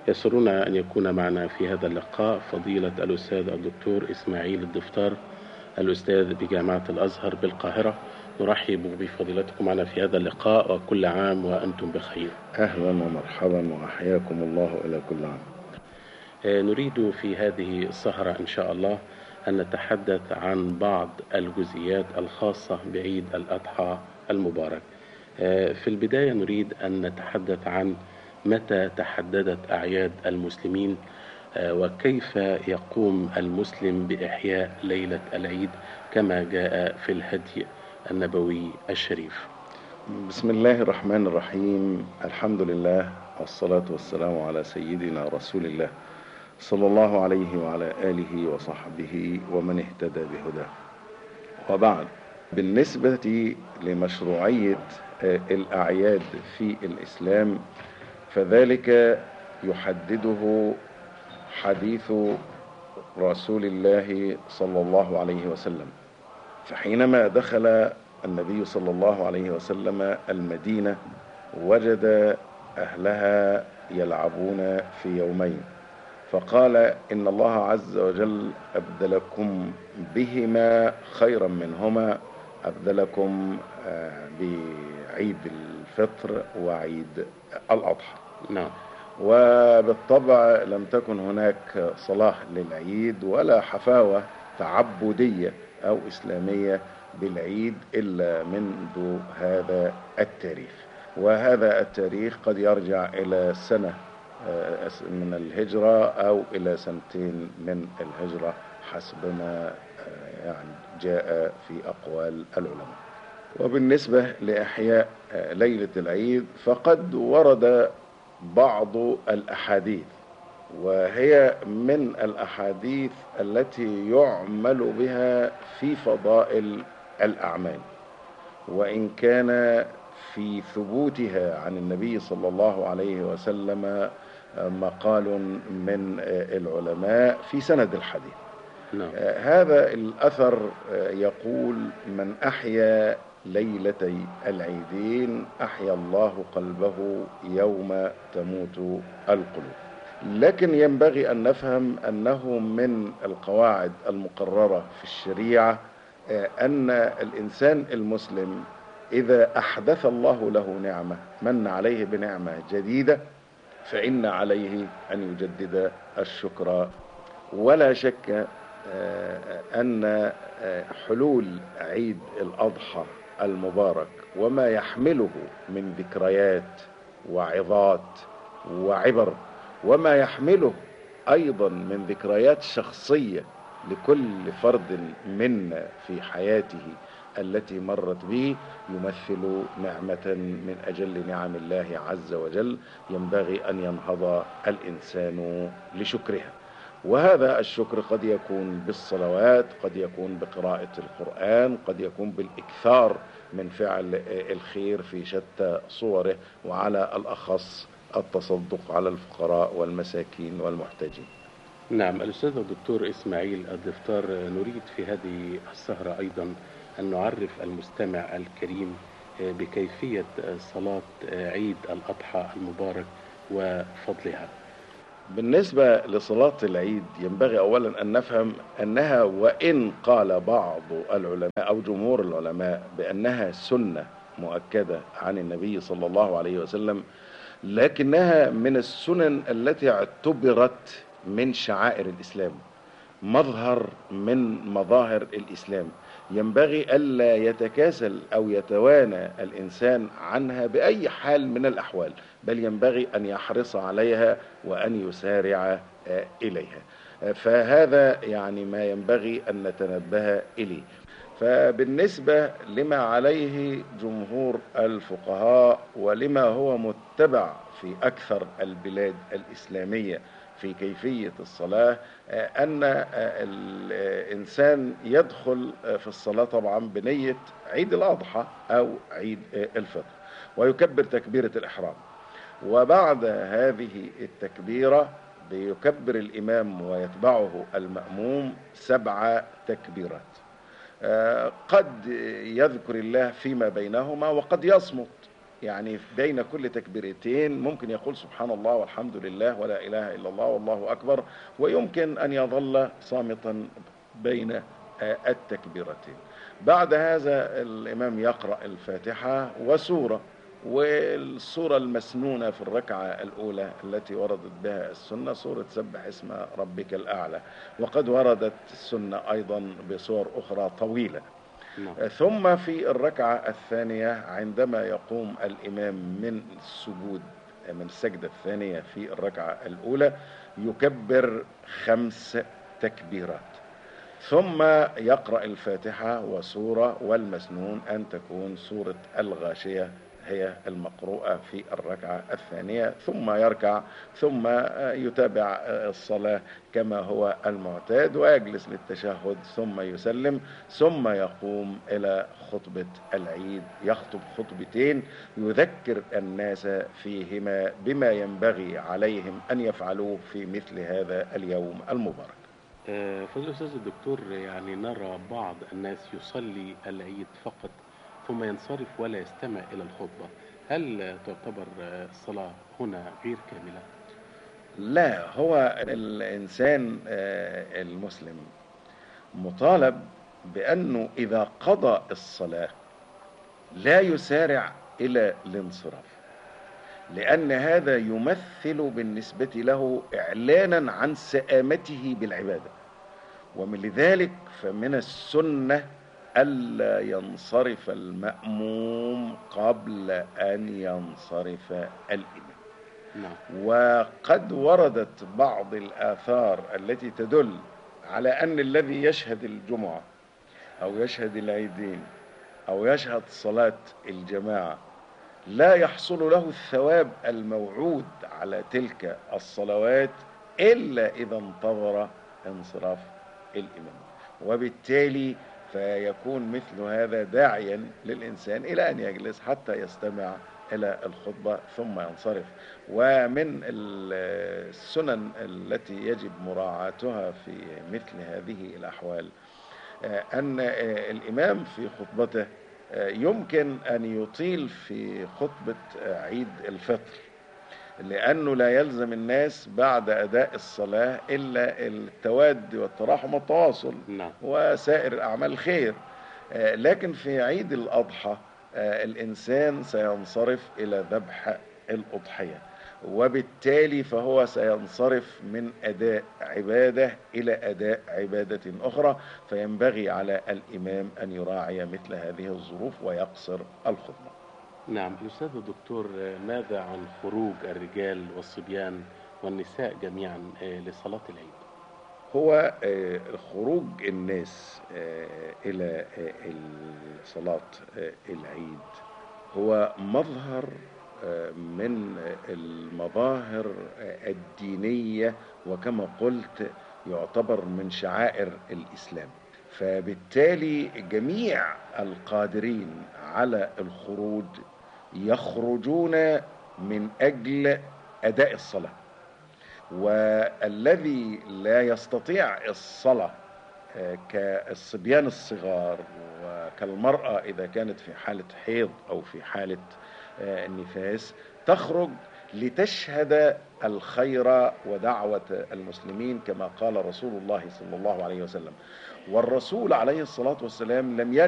يسرنا أن يكون معنا في هذا اللقاء فضيلة الأستاذ الدكتور إسماعيل الضفدار، الأستاذ بجامعة الأزهر بالقاهرة. نرحب بفضيلتكم معنا في هذا اللقاء، وكل عام وأنتم بخير. أهلا ومرحبا وأحياكم الله إلى كل عام. نريد في هذه السهرة إن شاء الله أن نتحدث عن بعض الجزئيات الخاصة بعيد الأضحى المبارك. في البداية نريد أن نتحدث عن متى تحددت أعياد المسلمين، وكيف يقوم المسلم بإحياء ليلة العيد كما جاء في الهدي النبوي الشريف. بسم الله الرحمن الرحيم، الحمد لله والصلاة والسلام على سيدنا رسول الله صلى الله عليه وعلى آله وصحبه ومن اهتدى بهداه. وبعد، بالنسبة لمشروعية الأعياد في الإسلام فذلك يحدده حديث رسول الله صلى الله عليه وسلم. فحينما دخل النبي صلى الله عليه وسلم المدينة وجد أهلها يلعبون في يومين، فقال إن الله عز وجل أبدلكم بهما خيرا منهما، أبدلكم بعيد الفطر وعيد الأضحى. نعم. وبالطبع لم تكن هناك صلاة للعيد ولا حفاوة تعبدية أو إسلامية بالعيد إلا منذ هذا التاريخ. وهذا التاريخ قد يرجع إلى سنة من الهجرة أو إلى سنتين من الهجرة حسب ما جاء في أقوال العلماء. وبالنسبة لإحياء ليلة العيد فقد ورد بعض الأحاديث، وهي من الأحاديث التي يعمل بها في فضائل الأعمال، وإن كان في ثبوتها عن النبي صلى الله عليه وسلم مقال من العلماء في سند الحديث. نعم. هذا الأثر يقول: من أحيا ليلتي العيدين أحيا الله قلبه يوم تموت القلوب. لكن ينبغي أن نفهم أنه من القواعد المقررة في الشريعة أن الإنسان المسلم إذا أحدث الله له نعمة، من عليه بنعمة جديدة، فإن عليه أن يجدد الشكر. ولا شك أن حلول عيد الأضحى المبارك وما يحمله من ذكريات وعظات وعبر، وما يحمله أيضا من ذكريات شخصية لكل فرد منا في حياته التي مرت به، يمثل نعمة من أجل نعم الله عز وجل ينبغي أن ينهض الإنسان لشكرها. وهذا الشكر قد يكون بالصلوات، قد يكون بقراءة القرآن، قد يكون بالإكثار من فعل الخير في شتى صوره، وعلى الأخص التصدق على الفقراء والمساكين والمحتاجين. نعم. الأستاذ الدكتور إسماعيل الضفدار، نريد في هذه السهرة أيضا أن نعرف المستمع الكريم بكيفية صلاة عيد الأضحى المبارك وفضلها. بالنسبة لصلاة العيد ينبغي أولا أن نفهم أنها، وإن قال بعض العلماء أو جمهور العلماء بأنها سنة مؤكدة عن النبي صلى الله عليه وسلم، لكنها من السنن التي اعتبرت من شعائر الإسلام، مظهر من مظاهر الإسلام، ينبغي ألا يتكاسل أو يتوانى الإنسان عنها بأي حال من الأحوال، بل ينبغي أن يحرص عليها وأن يسارع إليها. فهذا ما ينبغي أن نتنبه إليه. فبالنسبة لما عليه جمهور الفقهاء ولما هو متبع في أكثر البلاد الإسلامية في كيفية الصلاة، أن الإنسان يدخل في الصلاة طبعا بنية عيد الأضحى أو عيد الفطر، ويكبر تكبيرة الإحرام، وبعد هذه التكبيرة بيكبر الإمام ويتبعه المأموم 7 تكبيرات. قد يذكر الله فيما بينهما وقد يصمت، يعني بين كل تكبيرتين ممكن يقول سبحان الله والحمد لله ولا إله إلا الله والله أكبر، ويمكن أن يظل صامتا بين التكبيرتين. بعد هذا الإمام يقرأ الفاتحة وسورة، والسورة المسنونة في الركعة الأولى التي وردت بها السنة سورة سبح اسم ربك الأعلى، وقد وردت السنة أيضا بصور أخرى طويلة. نعم. ثم في الركعة الثانية عندما يقوم الإمام من السجود من السجدة الثانية في الركعة الأولى يكبر 5 تكبيرات، ثم يقرأ الفاتحة وسورة، والمسنون أن تكون سورة الغاشية هي المقروءة في الركعة الثانية، ثم يركع، ثم يتابع الصلاة كما هو المعتاد، ويجلس للتشهد ثم يسلم، ثم يقوم إلى خطبة العيد، يخطب خطبتين يذكر الناس فيهما بما ينبغي عليهم أن يفعلوه في مثل هذا اليوم المبارك. فضل الأستاذ الدكتور، يعني نرى بعض الناس يصلي العيد فقط ثم ينصرف ولا يستمع إلى الخطبة، هل تعتبر الصلاة هنا غير كاملة؟ لا، هو الإنسان المسلم مطالب بأنه إذا قضى الصلاة لا يسارع إلى الانصراف، لأن هذا يمثل بالنسبة له إعلانا عن سآمته بالعبادة، ومن لذلك فمن السنة ألا ينصرف المأموم قبل أن ينصرف الإمام. نعم. وقد وردت بعض الآثار التي تدل على أن الذي يشهد الجمعة أو يشهد العيدين أو يشهد صلاة الجماعة لا يحصل له الثواب الموعود على تلك الصلوات إلا إذا انتظر انصراف الإمام، وبالتالي فيكون مثل هذا داعيا للإنسان إلى أن يجلس حتى يستمع إلى الخطبة ثم ينصرف. ومن السنن التي يجب مراعاتها في مثل هذه الأحوال أن الإمام في خطبته يمكن أن يطيل في خطبة عيد الفطر، لأنه لا يلزم الناس بعد أداء الصلاة إلا التواد والتراحم والتواصل نعم. وسائر أعمال الخير. لكن في عيد الأضحى الإنسان سينصرف إلى ذبح الأضحية، وبالتالي فهو سينصرف من أداء عبادة إلى أداء عبادة أخرى، فينبغي على الإمام أن يراعي مثل هذه الظروف ويقصر الخطبة. نعم. الأستاذ الدكتور، ماذا عن خروج الرجال والصبيان والنساء جميعا لصلاة العيد؟ هو خروج الناس إلى صلاة العيد هو مظهر من المظاهر الدينية، وكما قلت يعتبر من شعائر الإسلام، فبالتالي جميع القادرين على الخروج يخرجون من أجل أداء الصلاة، والذي لا يستطيع الصلاة كالصبيان الصغار وكالمرأة إذا كانت في حالة حيض أو في حالة النفاس تخرج لتشهد الخير ودعوة المسلمين كما قال رسول الله صلى الله عليه وسلم. والرسول عليه الصلاة والسلام لم